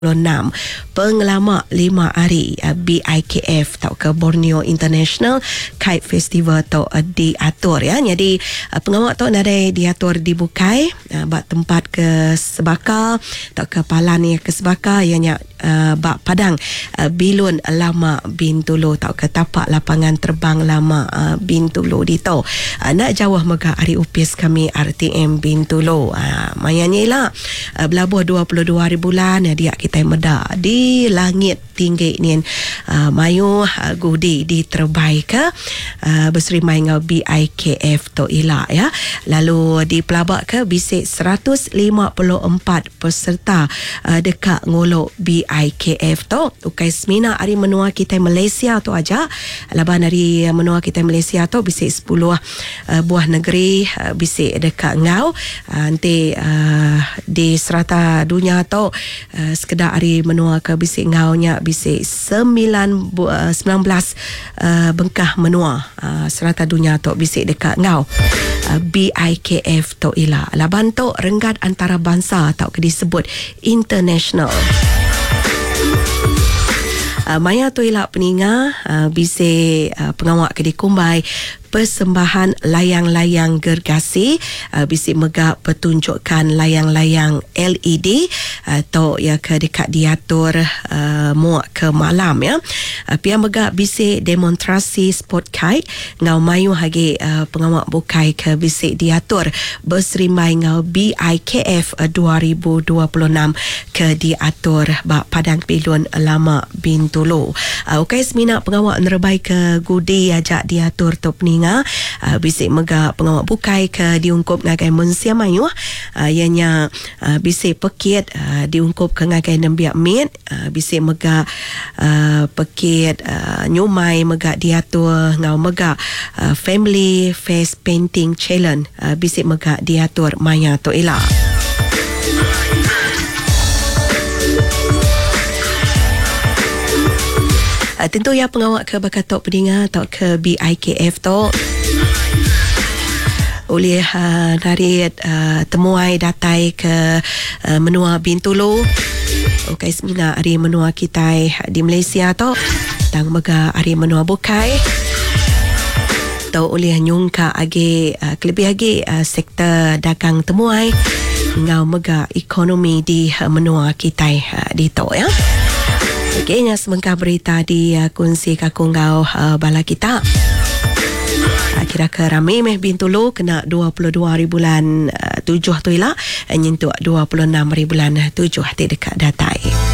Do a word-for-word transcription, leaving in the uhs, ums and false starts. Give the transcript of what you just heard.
enam pengelama lima hari uh, B I K F atau ke Borneo International Kite Festival tu uh, diatur ya. Jadi uh, pengawak tu ada diatur dibukai uh, bak tempat ke Sebaka atau ke Palan ya ke Sebaka ianya uh, bak Padang uh, Bilun Lama Bintulu atau ke tapak lapangan terbang lama uh, Bintulu di tu. Uh, nak jauh mega hari upis kami R T M Bintulu. Uh, mayanya lah uh, belabuh dua puluh dua hari bulan uh, dia kita meda di langit tinggi ni uh, mayu uh, gudi di terbaik ke uh, berserimai ngau B I K F to ila ya. Lalu di pelabak ke bisik seratus lima puluh empat peserta uh, dekat ngolok B I K F to ukai semina hari menua kita Malaysia tu aja. Laban hari menua kita Malaysia tu bisik sepuluh uh, buah negeri uh, bisik dekat ngau uh, nanti uh, di serata dunia tu uh, sekedar hari menua ke bisik ngaunya bisik sembilan uh, sembilan belas uh, bengkah menua uh, serata dunia tu bisik dekat ngau uh, B I K F tu ila laban tu renggat antarabangsa atau disebut international. Uh, maya tu ila peninga uh, bisik uh, pengawak ke dikumbai persembahan layang-layang gergasi uh, bisik megak pertunjukan layang-layang L E D atau uh, ya ke dekat diatur uh, muak ke malam ya. Uh, pia megak bisik demonstrasi sport kite ngau mayu hagi uh, pengawak bukai ke bisik diatur berserimai ngau B I K F uh, dua ribu dua puluh enam ke diatur bak Padang Bilun Lama Bintulu. Uh, ukai semina pengawak nerebai ke gudi ajak diatur tu pening Uh, bisik mega pengawak bukai ke diungkup ngagai Munsia Mayu uh, ianya uh, bisik pekit uh, diungkup ke ngagai Nembiak Mit uh, bisik mega uh, pekit uh, nyumai mega diatur ngau mega uh, Family Face Painting Challenge uh, bisik mega diatur maya tu ila. Uh, tentu ya pengawak ke Bakatok Pedinga atau ke B I K F tu oleh uh, dari uh, temuai datai ke uh, menua Bintulu ukai semina hari menua kita di Malaysia tu tang mega hari menua bukai tau oleh nyungka agi uh, kelebih agi uh, sektor dagang temuai ngau mega ekonomi di uh, menua kita uh, di tu ya. Okey, nya semengkah berita di uh, kongsi kakung ngau uh, bala kita. Uh, kira ke ramai meh Bintulu kena dua puluh dua hari bulan uh, tujuh tu ila nyentuh dua puluh enam hari bulan tujuh di dekat datai.